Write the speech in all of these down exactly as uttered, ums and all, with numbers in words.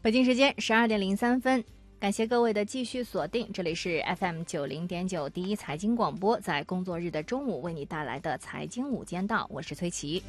北京时间十二点零三分，感谢各位的继续锁定，这里是 F M 九零点九第一财经广播，在工作日的中午为你带来的财经午间道，我是崔琦。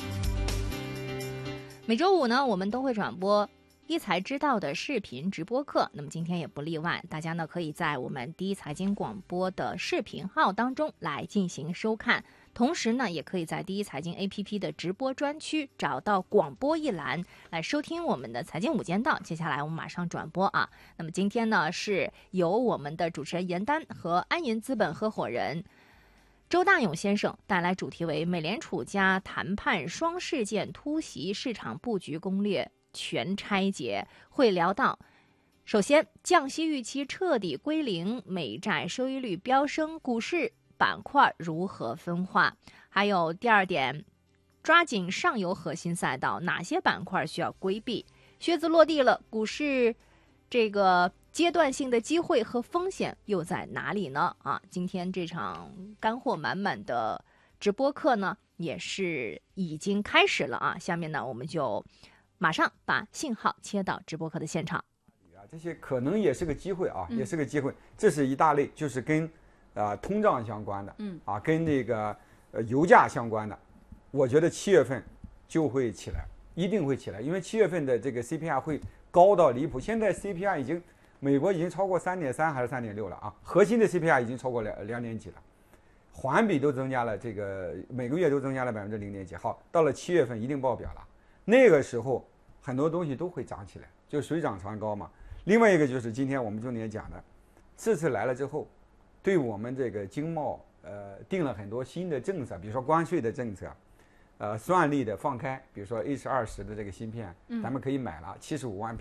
每周五呢，我们都会转播一财知道的视频直播课，那么今天也不例外，大家呢可以在我们第一财经广播的视频号当中来进行收看。同时呢，也可以在第一财经 A P P 的直播专区找到广播一栏来收听我们的财经午间道。接下来我们马上转播啊。那么今天呢，是由我们的主持人严丹和安银资本合伙人周大勇先生带来主题为美联储加谈判双事件突袭，市场布局攻略全拆解。会聊到首先降息预期彻底归零，美债收益率飙升，股市板块如何分化？还有第二点，抓紧上游核心赛道，哪些板块需要规避？靴子落地了，股市这个阶段性的机会和风险又在哪里呢？啊，今天这场干货满满的直播课呢，也是已经开始了啊。下面呢，我们就马上把信号切到直播课的现场。 这些可能也是个机会啊，嗯、也是个机会。这是一大类，就是跟啊、呃，通胀相关的，嗯，啊，跟这个呃油价相关的，我觉得七月份就会起来，一定会起来，因为七月份的这个 C P I 会高到离谱。现在 C P I 已经美国已经超过三点三还是三点六了啊，核心的 C P I 已经超过两两点几了，环比都增加了，这个每个月都增加了百分之零点几。好，到了七月份一定爆表了，那个时候很多东西都会涨起来，就水涨船高嘛。另外一个就是今天我们重点讲的，这次来了之后。对我们这个经贸，呃，定了很多新的政策，比如说关税的政策，呃，算力的放开，比如说 H 二十的这个芯片，咱们可以买了七十五万片。